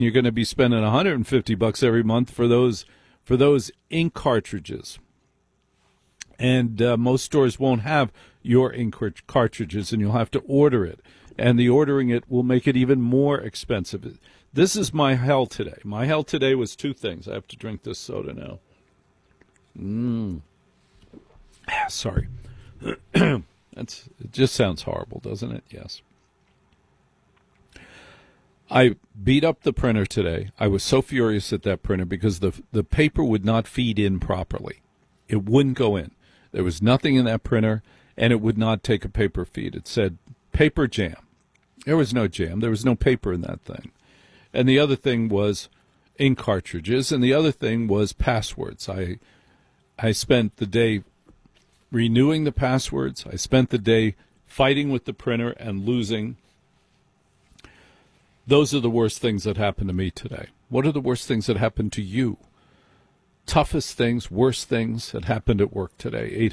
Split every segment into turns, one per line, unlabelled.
You're going to be spending $150 every month for those ink cartridges. And most stores won't have your ink cartridges, and you'll have to order it. And the ordering it will make it even more expensive. This is my hell today. My hell today was two things. I have to drink this soda now. Sorry. It just sounds horrible, doesn't it? Yes. I beat up the printer today. I was so furious at that printer because the paper would not feed in properly. It wouldn't go in. There was nothing in that printer, and it would not take a paper feed. It said paper jam. There was no jam. There was no paper in that thing. And the other thing was ink cartridges, and the other thing was passwords. I spent the day renewing the passwords. I spent the day fighting with the printer and losing. Those are the worst things that happened to me today. What are the worst things that happened to you? Toughest things, worst things that happened at work today.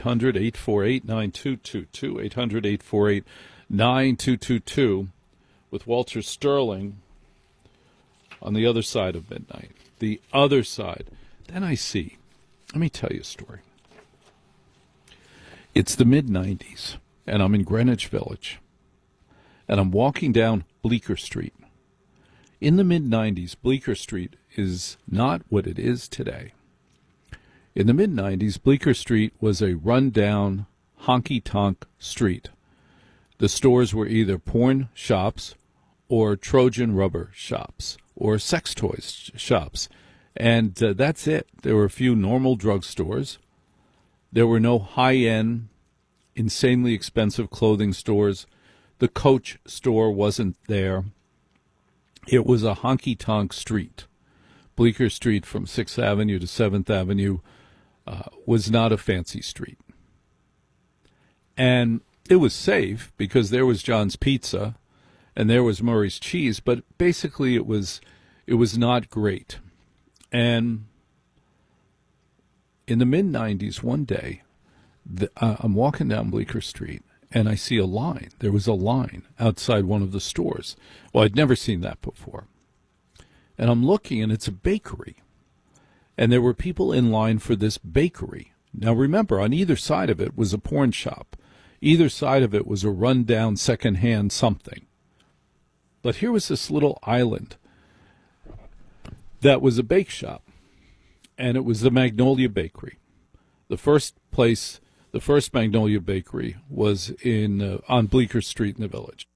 800-848-9222, 800-848-9222, with Walter Sterling on the other side of midnight. The other side. Then I see, let me tell you a story. It's the mid-90s, and I'm in Greenwich Village, and I'm walking down Bleecker Street. In the mid-90s, Bleecker Street is not what it is today. In the mid-90s, Bleecker Street was a run-down, honky-tonk street. The stores were either porn shops or Trojan rubber shops or sex toys shops. And that's it. There were a few normal drugstores. There were no high-end, insanely expensive clothing stores. The Coach store wasn't there. It was a honky-tonk street. Bleecker Street from 6th Avenue to 7th Avenue was not a fancy street. And it was safe because there was John's Pizza and there was Murray's Cheese, but basically it was not great. And in the mid-90s, one day, I'm walking down Bleecker Street, and I see a line. There was a line outside one of the stores. Well, I'd never seen that before. And I'm looking, and it's a bakery. And there were people in line for this bakery. Now, remember, on either side of it was a porn shop. Either side of it was a run-down second-hand something. But here was this little island that was a bake shop, and it was the Magnolia Bakery. The first Magnolia Bakery was on Bleecker Street in the Village.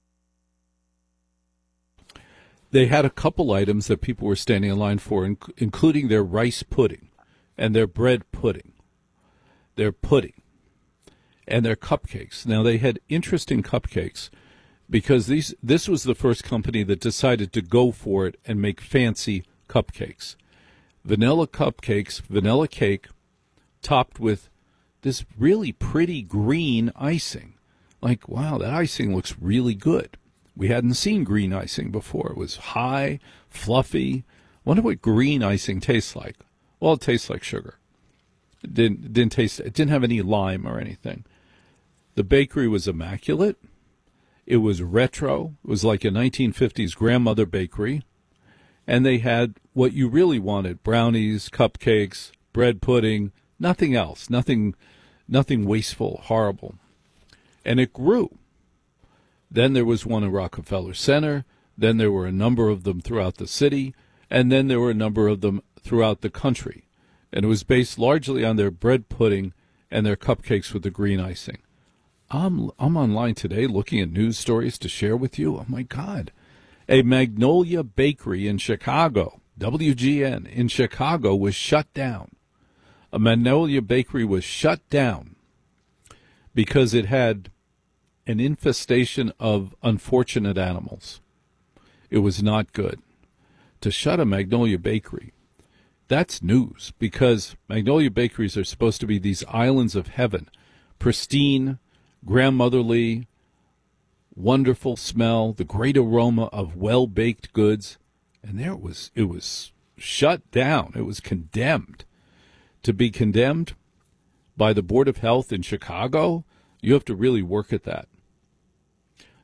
They had a couple items that people were standing in line for, including their rice pudding and their bread pudding, their pudding, and their cupcakes. Now, they had interesting cupcakes because this was the first company that decided to go for it and make fancy cupcakes. Vanilla cupcakes, vanilla cake, topped with this really pretty green icing. Like, wow, that icing looks really good. We hadn't seen green icing before. It was high, fluffy. Wonder what green icing tastes like. Well, it tastes like sugar. It didn't have any lime or anything. The bakery was immaculate. It was retro. It was like a 1950s grandmother bakery. And they had what you really wanted: brownies, cupcakes, bread pudding, nothing else, nothing wasteful, horrible. And it grew. Then there was one in Rockefeller Center. Then there were a number of them throughout the city. And then there were a number of them throughout the country. And it was based largely on their bread pudding and their cupcakes with the green icing. I'm online today looking at news stories to share with you. Oh, my God. A Magnolia Bakery in Chicago, WGN in Chicago, was shut down. A Magnolia Bakery was shut down because it had an infestation of unfortunate animals. It was not good. To shut a Magnolia Bakery, that's news, because Magnolia Bakeries are supposed to be these islands of heaven, pristine, grandmotherly, wonderful smell, the great aroma of well-baked goods. And there it was shut down. It was condemned. To be condemned by the Board of Health in Chicago, you have to really work at that.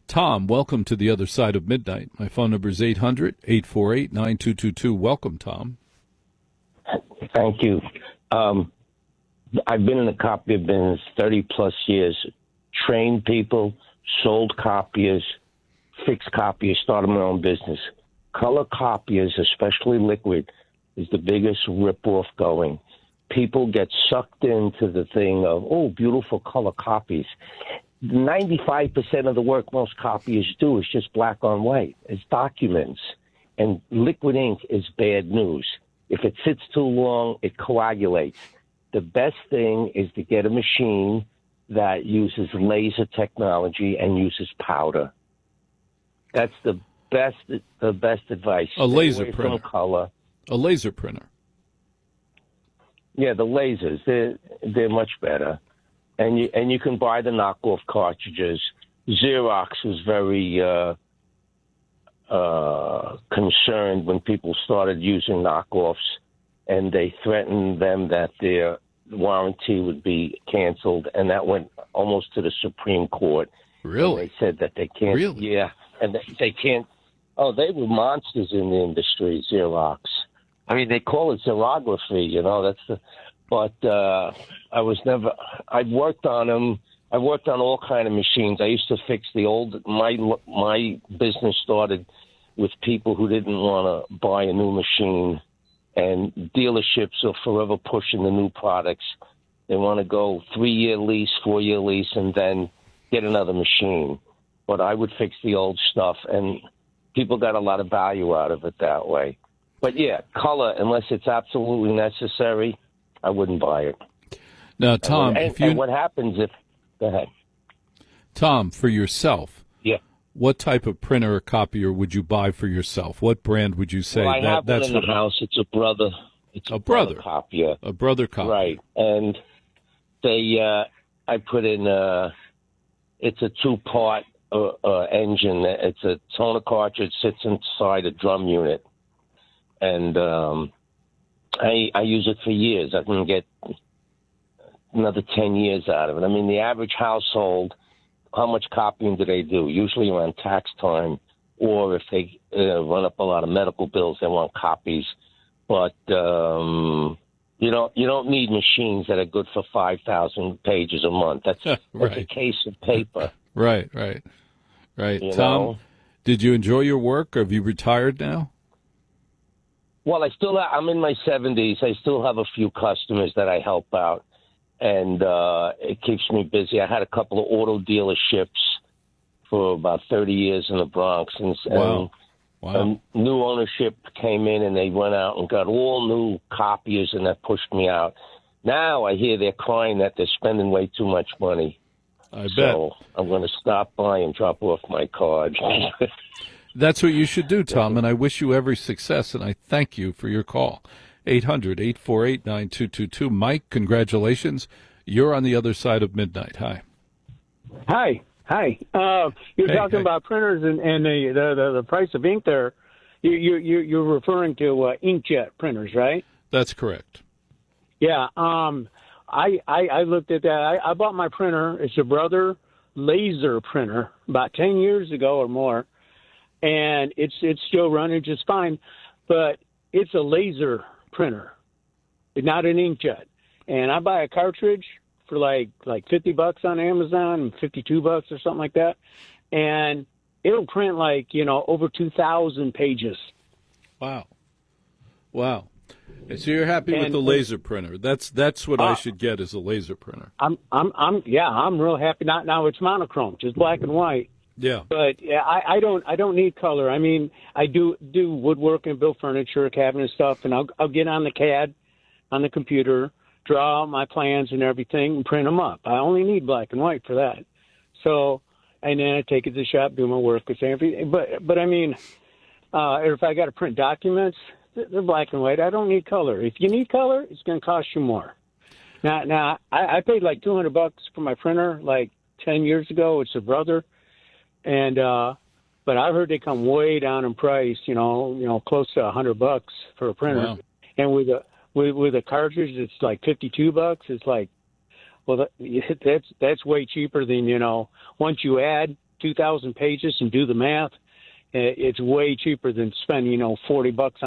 Tom, welcome to the other side of midnight. My phone number is 800-848-9222. Welcome, Tom.
Thank you. I've been in the copier business 30-plus years, trained people, sold copiers, fixed copiers, started my own business. Color copiers, especially liquid, is the biggest ripoff going. People get sucked into the thing of, oh, beautiful color copies. 95% of the work most copiers do is just black on white. It's documents. And liquid ink is bad news. If it sits too long, it coagulates. The best thing is to get a machine that uses laser technology and uses powder. That's the best advice.
A laser printer.
From color.
A laser printer.
Yeah, the lasers, they're much better. And you can buy the knockoff cartridges. Xerox was very concerned when people started using knockoffs, and they threatened them that their warranty would be canceled, and that went almost to the Supreme Court.
Really?
And they said that they can't.
Really?
Yeah, and they can't. Oh, they were monsters in the industry, Xerox. I mean, they call it xerography, that's the. But I was never. I worked on them. I worked on all kind of machines. I used to fix the old. My business started with people who didn't want to buy a new machine, and dealerships are forever pushing the new products. They want to go 3-year lease, 4-year lease, and then get another machine. But I would fix the old stuff, and people got a lot of value out of it that way. But yeah, color, unless it's absolutely necessary, I wouldn't buy it.
Now, Tom,
and what happens if? Go ahead,
Tom. For yourself,
yeah.
What type of printer or copier would you buy for yourself? What brand would you say?
Well, I have one in the house. It's a brother. It's a brother copier.
A brother copier,
right? And they, I put in. It's a 2-part engine. It's a toner cartridge sits inside a drum unit, and I use it for years. I can get another 10 years out of it. I mean, the average household, how much copying do they do? Usually around tax time, or if they run up a lot of medical bills, they want copies. But you don't need machines that are good for 5,000 pages a month. That's
right.
A case of paper.
Right. Tom, did you enjoy your work, or have you retired now?
Well, I'm in my 70s. I still have a few customers that I help out, and it keeps me busy. I had a couple of auto dealerships for about 30 years in the Bronx.
Wow.
New ownership came in, and they went out and got all new copiers, and that pushed me out. Now I hear they're crying that they're spending way too much money.
I bet.
So I'm going to stop by and drop off my card.
That's what you should do, Tom, and I wish you every success, and I thank you for your call. 800-848-9222. Mike, congratulations. You're on the other side of midnight. Hi.
Hi. You're talking about printers and the price of ink there. You're referring to inkjet printers, right?
That's correct.
Yeah. I looked at that. I bought my printer. It's a Brother laser printer about 10 years ago or more. And it's still running just fine, but it's a laser printer. It's not an inkjet. And I buy a cartridge for like $50 on Amazon, $52 or something like that. And it'll print over 2,000 pages.
Wow. So you're happy with the laser printer. That's what I should get, is a laser printer.
I'm real happy. Now it's monochrome, just black and white.
Yeah.
But yeah, I don't need color. I mean, I do woodwork and build furniture, cabinet stuff, and I'll get on the CAD on the computer, draw out my plans and everything, and print them up. I only need black and white for that. So, and then I take it to the shop, do my work, and everything. But I mean, if I got to print documents, they're black and white. I don't need color. If you need color, it's going to cost you more. Now I paid like $200 for my printer like 10 years ago. It's a Brother. And but I heard they come way down in price, close to $100 for a printer.
Wow.
And with a cartridge, it's like $52. It's like, well, that's way cheaper than once you add 2,000 pages and do the math, it's way cheaper than spending, $40